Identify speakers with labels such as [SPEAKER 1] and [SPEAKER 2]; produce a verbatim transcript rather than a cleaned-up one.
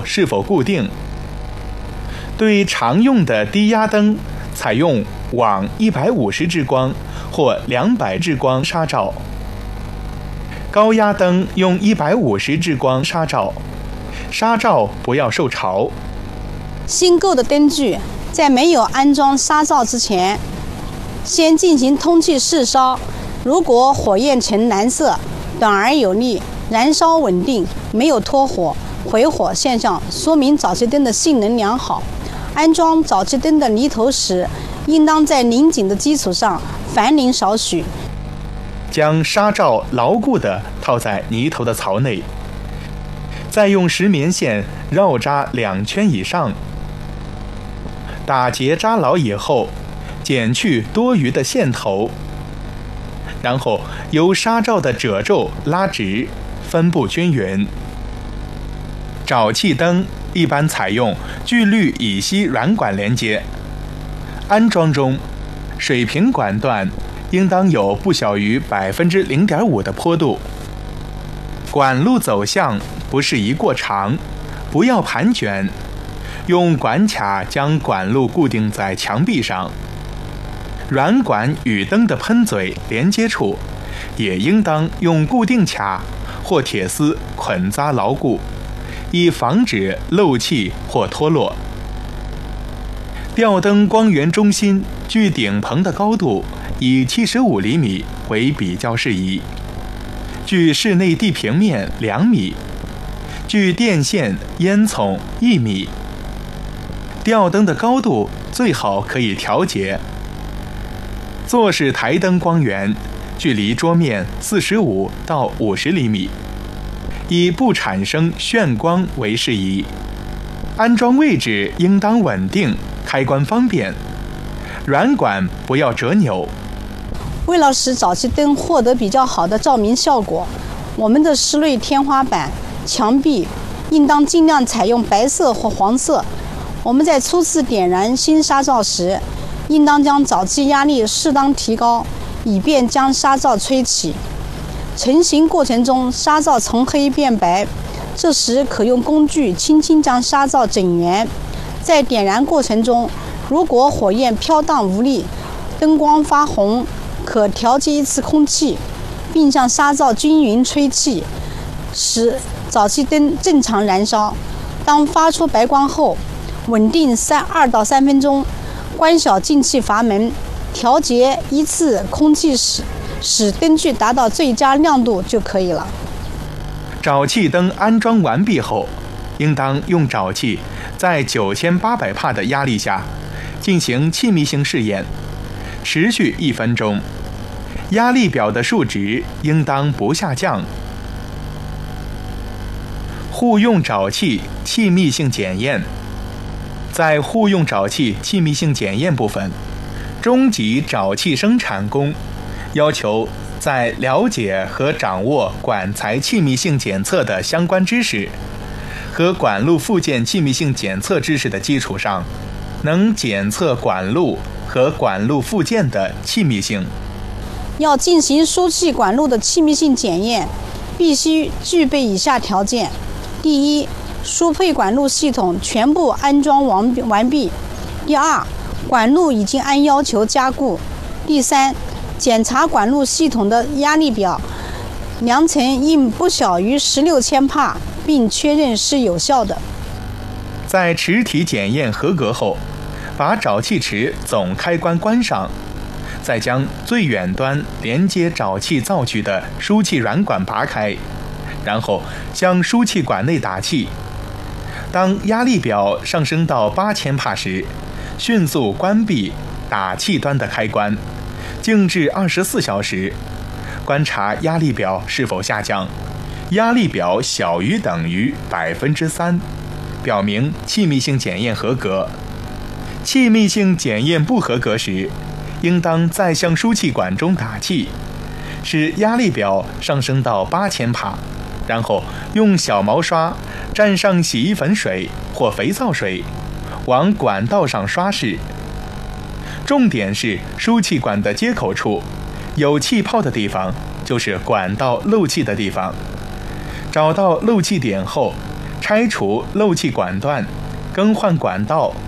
[SPEAKER 1] 是否固定。对常用的低压灯，采用往一百五十支光或两百支光纱照。高压灯用一百五十支光纱照，纱照不要受潮。
[SPEAKER 2] 新购的灯具在没有安装纱照之前，先进行通气试烧。如果火焰呈蓝色，短而有力，燃烧稳定，没有脱火、回火现象，说明早期灯的性能良好。安装早期灯的泥头时，应当在拧紧的基础上反拧少许，
[SPEAKER 1] 将纱罩牢固地套在泥头的槽内，再用石棉线绕扎两圈以上，打结扎牢以后，剪去多余的线头，然后由纱罩的褶皱拉直，分布均匀。沼气灯一般采用聚氯乙烯软管连接，安装中，水平管段应当有不小于百分之零点五的坡度，管路走向不适宜过长，不要盘卷，用管卡将管路固定在墙壁上。软管与灯的喷嘴连接处，也应当用固定卡或铁丝捆扎牢固，以防止漏气或脱落。吊灯光源中心距顶棚的高度以七十五厘米为比较适宜，距室内地平面两米，距电线、烟囱一米。吊灯的高度最好可以调节。坐式台灯光源距离桌面四十五到五十厘米，以不产生眩光为适宜。安装位置应当稳定，开关方便，软管不要折扭。
[SPEAKER 2] 为了使早期灯获得比较好的照明效果，我们的室内天花板、墙壁应当尽量采用白色或黄色。我们在初次点燃新纱罩时，应当将沼气压力适当提高，以便将纱罩吹起。成型过程中，纱罩从黑变白，这时可用工具轻轻将纱罩整圆。在点燃过程中，如果火焰飘荡无力，灯光发红，可调节一次空气，并向纱罩均匀吹气，使沼气灯正常燃烧。当发出白光后，稳定三二到三分钟，关小进气阀门，调节一次空气使使灯具达到最佳亮度就可以了。
[SPEAKER 1] 沼气灯安装完毕后，应当用沼气在九千八百帕的压力下进行气密性试验，持续一分钟。压力表的数值应当不下降。户用沼气气密性检验。在户用沼气气密性检验部分，中级沼气生产工要求在了解和掌握管材气密性检测的相关知识和管路附件气密性检测知识的基础上，能检测管路和管路附件的气密性。
[SPEAKER 2] 要进行输气管路的气密性检验，必须具备以下条件：第一，输配管路系统全部安装完完毕；第二，管路已经按要求加固；第三，检查管路系统的压力表，量程应不小于十六千帕，并确认是有效的。
[SPEAKER 1] 在池体检验合格后，把沼气池总开关关上，再将最远端连接沼气造具的输气软管拔开，然后向输气管内打气。当压力表上升到八千帕时，迅速关闭打气端的开关，静置二十四小时，观察压力表是否下降。压力表小于等于百分之三，表明气密性检验合格。气密性检验不合格时，应当再向输气管中打气，使压力表上升到八千帕，然后用小毛刷蘸上洗衣粉水或肥皂水，往管道上刷拭。重点是输气管的接口处，有气泡的地方就是管道漏气的地方。找到漏气点后， 拆除漏气管段，更换管道